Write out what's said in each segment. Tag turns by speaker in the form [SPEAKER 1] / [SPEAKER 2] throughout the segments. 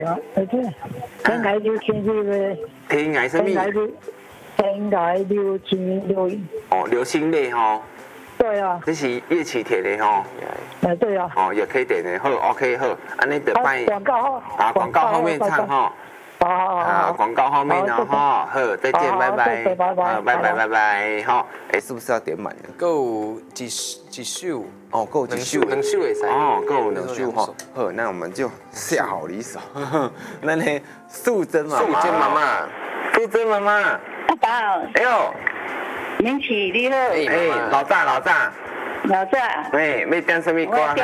[SPEAKER 1] 天涯流星雨的。
[SPEAKER 2] 天涯什么？
[SPEAKER 1] 天涯流星雨。
[SPEAKER 2] 哦，流星泪吼。
[SPEAKER 1] 对啊。
[SPEAKER 2] 这是乐器铁的吼。
[SPEAKER 1] 对啊。
[SPEAKER 2] 哦，也可以点的，好 ，OK 好，安尼就拜。
[SPEAKER 1] 广告后。
[SPEAKER 2] 啊，广告后面唱哈。好，广告后面哦哈，好，再见，拜拜，好，拜拜，拜拜，好，哎，是不是要点满的？
[SPEAKER 3] 够几首？
[SPEAKER 2] 哦，够几首？
[SPEAKER 3] 能首也是。
[SPEAKER 2] 哦，够能首哈，好，那我们就下好离手。那呢，素贞妈妈，素贞妈妈，
[SPEAKER 4] 阿爸，
[SPEAKER 2] 哎呦，
[SPEAKER 4] 明启你好，
[SPEAKER 2] 哎，老大，
[SPEAKER 4] 老大，
[SPEAKER 2] 哎，要点什么歌啊？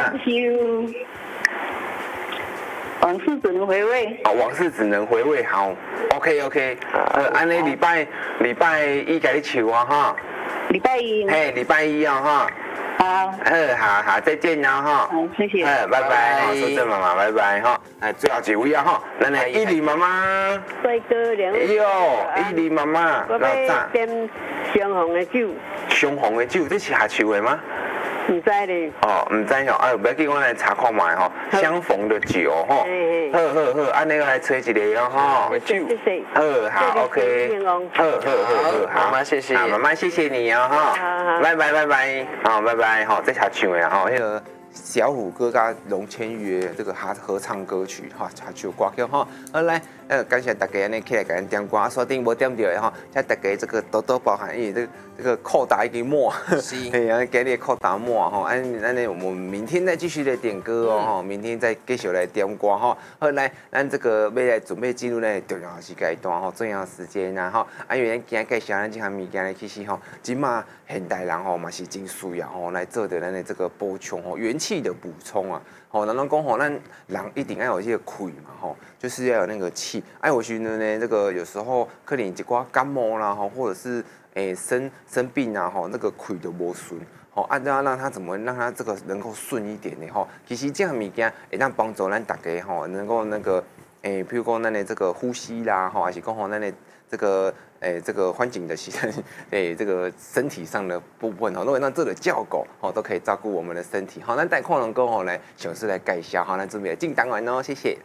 [SPEAKER 4] 往事只能回味。
[SPEAKER 2] 哦，往事只能回味，好 ，OK，安尼礼拜一给你唱啊哈。
[SPEAKER 4] 礼拜一。
[SPEAKER 2] 嘿，礼拜一啊哈。好，好，再见啦哈。
[SPEAKER 4] 好，谢谢。
[SPEAKER 2] 拜拜，素贞妈妈，拜拜哈。最后几位啊哈，咱来依琳妈妈。
[SPEAKER 4] 帅哥两位。
[SPEAKER 2] 哎呦，依琳妈妈，
[SPEAKER 4] 老大。点相逢的酒。
[SPEAKER 2] 相逢的酒，这是下唱的吗？
[SPEAKER 4] 唔知咧。
[SPEAKER 2] 哦，唔知哦，不要紧，我来查看买吼。相逢的酒吼。好，安尼来吹一个哦吼。
[SPEAKER 4] 谢谢。
[SPEAKER 2] 好 ，OK。好，
[SPEAKER 3] 妈妈谢谢。
[SPEAKER 2] 妈妈谢谢你哦哈。拜拜，好，拜拜，好，再下唱的吼，那个小虎哥跟龙千约这个合唱歌曲哈，下唱歌曲哈。好来，感谢大家安尼起来给咱点歌，锁定无点到的哈，请大家这个多多包涵，因为这个扣打已经满，嘿啊，给你扣打满哈，安尼我们明天再继续来点歌哦哈，明天再继续来点歌哈。好来，咱这个要来准备进入呢重要的时间段哈，重要时间呐哈，因为咱今日介绍咱这项物件呢，其实吼，今嘛现代人吼嘛是真需要吼来做的咱的这个补充吼元气的补充啊。吼，人讲吼，咱人一定要有这个气嘛吼，就是要有那个气。哎，我觉得呢，这个有时候可能一寡感冒啦吼，或者是生病啊吼，那个气就无顺。吼，按照让它怎么让它这个能够顺一点呢？吼，其实这样物件会当帮助咱大家吼，能够那个譬如讲咱的这个呼吸啦吼，还是讲吼咱的这个这个环境的牺牲，这个身体上的部分哈，如果让这个教狗哦都可以照顾我们的身体。好，那带矿龙哥吼来小事来介绍，好，那准备进单元哦，谢谢。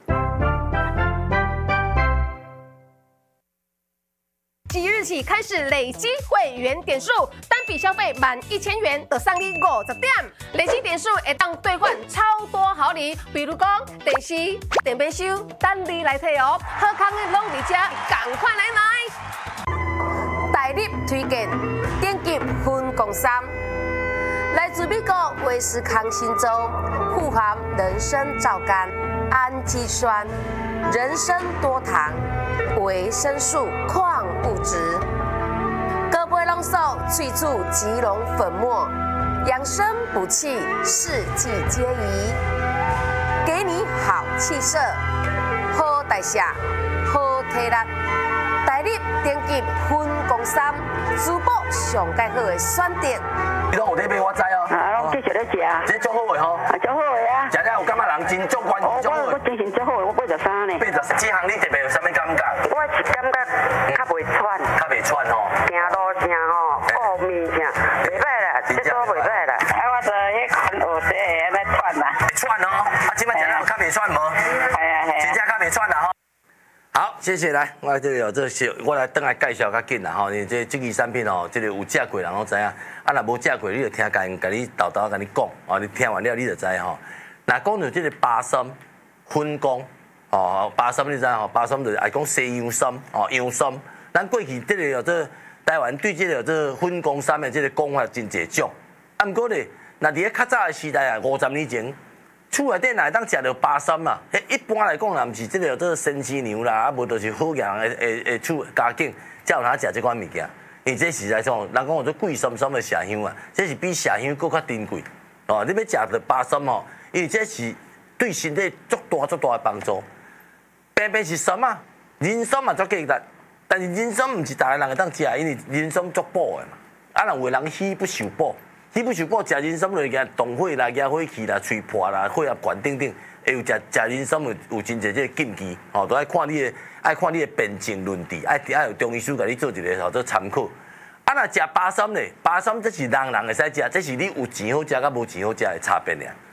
[SPEAKER 5] 即日起开始累积会员点数，单笔消费满1000元就送你50点，累积点数会当兑换超多好礼，比如讲电视、电冰箱，等你来摕哦。好康的拢伫这，赶快来买！大力推荐顶级分公三，来自美国威斯康星州，富含人参皂苷、氨基酸、人参多糖、维生素、矿物质，各杯浓缩萃取吉隆粉末，养生补气，四季皆宜，给你好气色、好代谢、好体力。大力顶级分公三，珠宝上介好的选择。
[SPEAKER 6] 你拢有在买，我知哦。
[SPEAKER 4] 啊，拢继续咧食。
[SPEAKER 6] 这足好的吼。
[SPEAKER 4] 啊，足好的啊。
[SPEAKER 6] 食了有感觉人真足关足好的。
[SPEAKER 4] 我精神足好的，我83呢。
[SPEAKER 6] 83，这项你特别有啥物感觉？
[SPEAKER 4] 我是感觉较袂喘。
[SPEAKER 6] 较袂喘吼。
[SPEAKER 4] 行路啥吼，顾面啥，袂歹啦，这都袂歹啦。啊，我就迄款学习的安尼喘啦。
[SPEAKER 6] 会喘哦，啊，即摆食了较袂喘无？
[SPEAKER 4] 系啊系啊。
[SPEAKER 6] 真正较袂喘啦吼。好，谢谢来，我这里有这些，我来等来介绍较紧啦吼。你这支产品哦，这个有食过人拢知影，啊若无食过，你就听甲你豆豆甲你讲，哦，你听完了你就知吼。那讲到这个巴参、粉功，哦，巴参你知吼，巴参就是爱讲西洋参，哦，洋参。咱过去这个有这台湾对这个这粉功参的这个讲法真侪种，啊，不过咧，那伫咧较早的时代啊，50年前。厝内底若会当食到巴参嘛？一般来讲，若毋是即个做生饲牛啦，啊无就是好养的厝家境，才有通食即款物件。因为这实在上，人讲有做贵参参的麝香啊，这是比麝香更较珍贵。哦，你要食到巴参吼，因为这是对身体足大的帮助。偏偏是参啊，人参嘛足价值，但是人参毋是逐个人会当食，因为人参足补的嘛。啊，有的人虚不受补。你不想讲食人参落去，动火啦、压火气啦、吹破啦、血压悬等等，会有食人参有真侪这个禁忌，吼，都爱看你的辨证论治，爱有中医师甲你做一个做参考。若食巴参咧，巴参这是人会使食，这是你有钱好食甲无钱好食的差别尔。